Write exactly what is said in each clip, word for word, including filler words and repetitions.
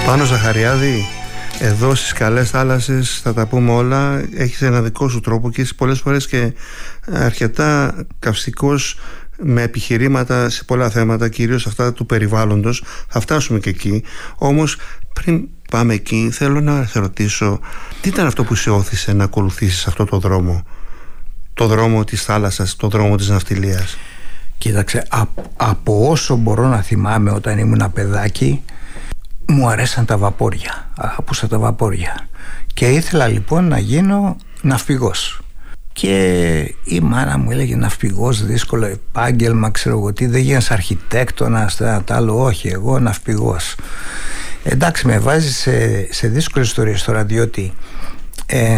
Πάνο Ζαχαριάδη, εδώ στις καλές θάλασσες θα τα πούμε όλα. Έχεις ένα δικό σου τρόπο και είσαι πολλές φορές και αρκετά καυστικός με επιχειρήματα σε πολλά θέματα, κυρίως αυτά του περιβάλλοντος. Θα φτάσουμε και εκεί. Όμως πριν πάμε εκεί θέλω να σε ρωτήσω, τι ήταν αυτό που σε όθησε να ακολουθήσεις αυτό το δρόμο, το δρόμο της θάλασσας, το δρόμο της ναυτιλίας? Κοίταξε, α, από όσο μπορώ να θυμάμαι όταν ήμουν παιδάκι, μου αρέσαν τα βαπόρια, αγαπούσα τα βαπόρια και ήθελα λοιπόν να γίνω ναυπηγός. Και η μάνα μου έλεγε ναυπηγός, δύσκολο επάγγελμα, ξέρω εγώ τι, δεν γίνεις αρχιτέκτονας, το άλλο, όχι, εγώ ναυπηγός. Εντάξει, με βάζει σε, σε δύσκολες ιστορίες τώρα, διότι ε,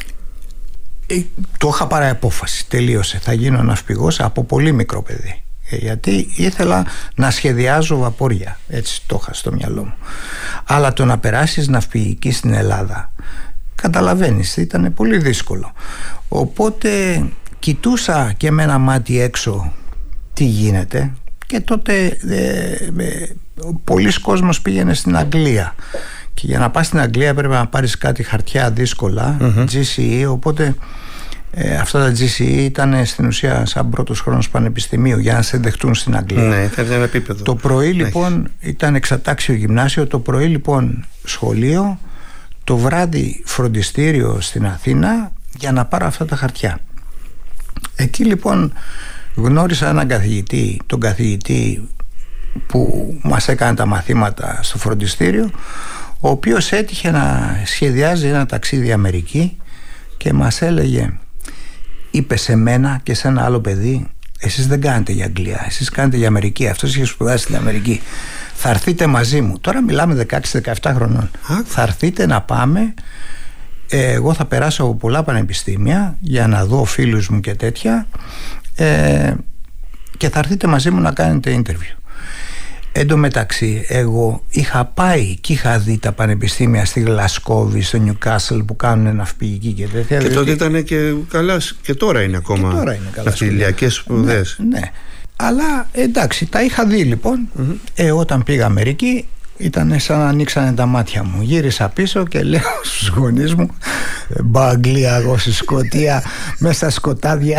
ε, το είχα πάρει απόφαση, τελείωσε, θα γίνω ναυπηγός από πολύ μικρό παιδί. Γιατί ήθελα να σχεδιάζω βαπόρια, έτσι το είχα στο μυαλό μου. Αλλά το να περάσεις ναυπηγική στην Ελλάδα, καταλαβαίνεις, ήταν πολύ δύσκολο. Οπότε κοιτούσα και με ένα μάτι έξω τι γίνεται. Και τότε ε, ε, πολλοί κόσμος πήγαινε στην Αγγλία, και για να πας στην Αγγλία πρέπει να πάρεις κάτι χαρτιά δύσκολα, mm-hmm. τζι σι ι, οπότε Ε, αυτά τα τζι σι ι ήταν στην ουσία σαν πρώτος χρόνος πανεπιστημίου για να σε δεχτούν στην Αγγλία. Ναι, θα ήταν επίπεδο. Το πρωί λοιπόν ήταν εξατάξιο γυμνάσιο, το πρωί λοιπόν σχολείο, το βράδυ φροντιστήριο στην Αθήνα για να πάρω αυτά τα χαρτιά. Εκεί λοιπόν γνώρισα έναν καθηγητή, τον καθηγητή που μας έκανε τα μαθήματα στο φροντιστήριο, ο οποίος έτυχε να σχεδιάζει ένα ταξίδι Αμερική και μας έλεγε, είπε σε μένα και σε ένα άλλο παιδί, εσείς δεν κάνετε για Αγγλία, εσείς κάνετε για Αμερική, αυτός είχε σπουδάσει στην Αμερική, θα έρθετε μαζί μου. Τώρα μιλάμε δεκαέξι δεκαεπτά χρονών. Α. Θα έρθετε να πάμε, ε, εγώ θα περάσω από πολλά πανεπιστήμια για να δω φίλους μου και τέτοια, ε, και θα έρθετε μαζί μου να κάνετε interview. Εν τω μεταξύ εγώ είχα πάει και είχα δει τα πανεπιστήμια στη Γλασκόβη, στο Νιουκάσλ που κάνουν ναυπηγική και τέτοια. Και τότε ήταν και καλά, και τώρα είναι ακόμα ναυτιλιακές σπουδές. Ναι, ναι. Αλλά εντάξει, τα είχα δει λοιπόν. Mm-hmm. ε, Όταν πήγα Αμερική ήταν σαν να ανοίξανε τα μάτια μου. Γύρισα πίσω και λέω στους γονείς μου, μπα Αγγλία εγώ στη Σκωτία, μέσα στα σκοτάδια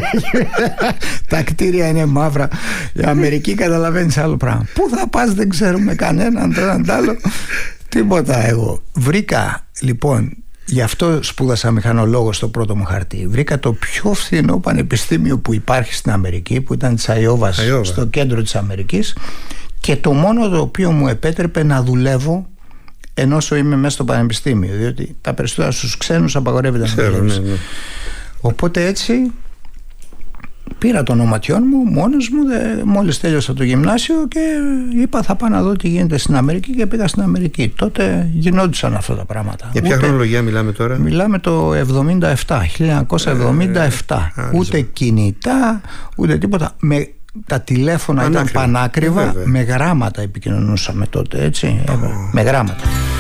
τα κτίρια είναι μαύρα, η Αμερική καταλαβαίνεις άλλο πράγμα. Πού θα πας δεν ξέρουμε κανέναν, το έναν τ' άλλο, τίποτα. Εγώ βρήκα λοιπόν, γι' αυτό σπούδασα μηχανολόγο στο πρώτο μου χαρτί, βρήκα το πιο φθηνό πανεπιστήμιο που υπάρχει στην Αμερική, που ήταν της Αϊόβας, στο κέντρο της Αμερικής, και το μόνο το οποίο μου επέτρεπε να δουλεύω ενώ είμαι μέσα στο πανεπιστήμιο, διότι τα περισσότερα στους ξένους απαγορεύεται να δουλεύεις. Ναι, ναι. Οπότε έτσι πήρα τον οματιόν μου μόνος μου, δε, μόλις τέλειωσα το γυμνάσιο, και είπα θα πάω να δω τι γίνεται στην Αμερική, και πήγα στην Αμερική. Τότε γινόντουσαν αυτά τα πράγματα. Για ποια ούτε, χρονολογία μιλάμε τώρα? Μιλάμε το εβδομήντα επτά, χίλια εννιακόσια εβδομήντα επτά. Ε, ούτε κινητά, ούτε τίποτα. Με, τα τηλέφωνα πανάκριβα. Ήταν πανάκριβα, ε, με γράμματα επικοινωνούσαμε τότε, έτσι, oh. με γράμματα.